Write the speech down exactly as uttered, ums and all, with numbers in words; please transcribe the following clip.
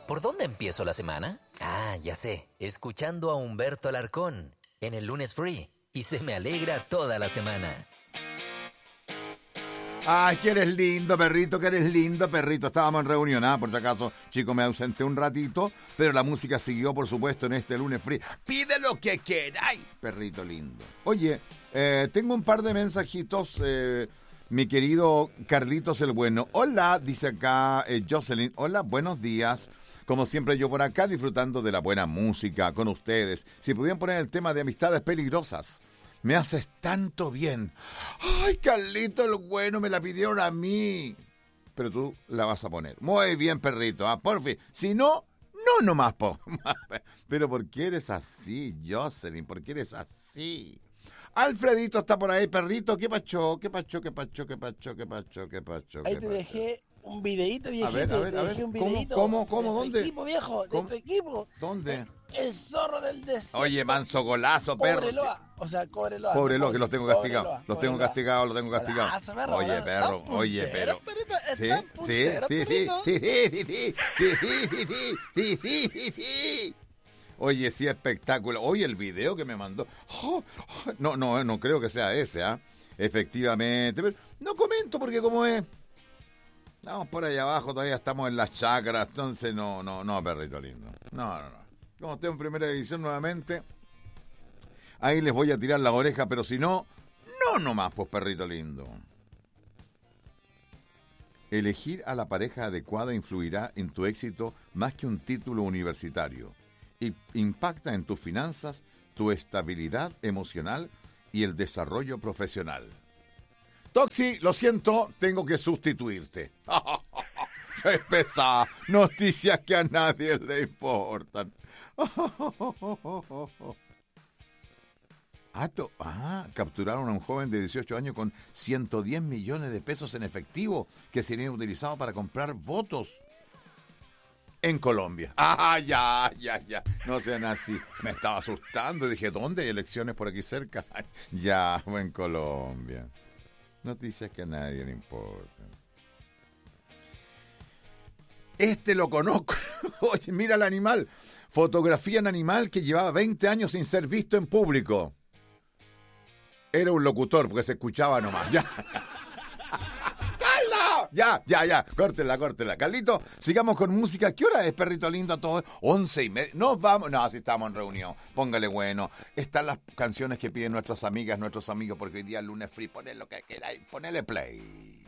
¿por dónde empiezo la semana? Ah, ya sé, escuchando a Humberto Alarcón en el Lunes Free. Y se me alegra toda la semana. Ay, que eres lindo, perrito, que eres lindo, perrito. Estábamos en reunión, ¿ah? Por si acaso, chico, me ausenté un ratito, pero la música siguió, por supuesto, en este Lunes Free. Pide lo que queráis, perrito lindo. Oye, eh, tengo un par de mensajitos, eh, mi querido Carlitos el Bueno. Hola, dice acá eh, Jocelyn. Hola, buenos días. Como siempre, yo por acá disfrutando de la buena música con ustedes. Si pudieran poner el tema de amistades peligrosas. Me haces tanto bien. Ay, Carlito el Bueno, me la pidieron a mí. Pero tú la vas a poner. Muy bien, perrito. ¿Ah? Por fin. Si no, no nomás. Po. Pero ¿por qué eres así, Jocelyn? ¿Por qué eres así? Alfredito está por ahí, perrito. ¿Qué pacho? ¿Qué pacho? ¿Qué pacho? ¿Qué pacho? ¿Qué pacho? ¿Qué pacho? Ahí te dejé un videíto, viejito. A ver, a ver, a ver. Dejé un ¿Cómo, videíto cómo, cómo? de tu ¿Dónde? equipo, viejo, de ¿Cómo? tu equipo. ¿Dónde? El zorro del desierto. Oye, manso golazo, perro. Cobreloa. O sea, Cobreloa. Pobre no, lo que los tengo castigados. Cobreloa, Los tengo Cobreloa. castigados, los tengo castigados. Golazo, perro, Oye, golazo. perro, Está oye, puntero, perro. perrito, Sí, está sí, puntero, sí, sí, perrito. sí, sí, sí, sí, sí, sí, sí, sí, sí, sí. Oye, sí, espectáculo. Oye, el video que me mandó. Oh, oh, no, no, no creo que sea ese, ¿ah? Efectivamente. Pero no comento porque como es... Estamos por allá abajo, todavía estamos en las chacras, entonces no, no, no, perrito lindo. No, no, no. Como estoy en primera división nuevamente, ahí les voy a tirar la oreja, pero si no, no nomás, pues, perrito lindo. Elegir a la pareja adecuada influirá en tu éxito más que un título universitario y impacta en tus finanzas, tu estabilidad emocional y el desarrollo profesional. Toxi, lo siento, tengo que sustituirte. Es pesada. Noticias que a nadie le importan. Ah, to- ah, capturaron a un joven de dieciocho años con ciento diez millones de pesos en efectivo que serían utilizados para comprar votos en Colombia. Ah, ya, ya, ya. No sean así. Me estaba asustando. Dije, ¿dónde hay elecciones por aquí cerca? Ya, en Colombia. Noticias que a nadie le importan. Este lo conozco. Oye, mira el animal. Fotografía en animal que llevaba veinte años sin ser visto en público. Era un locutor porque se escuchaba nomás. Ya. ¡Carlos! Ya, ya, ya. Córtela, córtela. Carlito, sigamos con música. ¿Qué hora es, perrito lindo? Todo once y media. Nos vamos. No, si estamos en reunión. Póngale bueno. Están las canciones que piden nuestras amigas, nuestros amigos, porque hoy día es Lunes Free. Ponle lo que queráis. Ponele play.